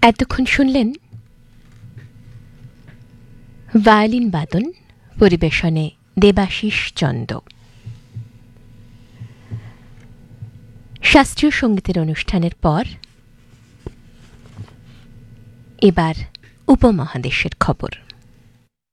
এতক্ষণ শুনলেন ভায়োলিন বাদন, পরিবেশনে দেবাশিস চন্দ। শাস্ত্রীয় সঙ্গীতের অনুষ্ঠানের পর এবার উপমহাদেশের খবর।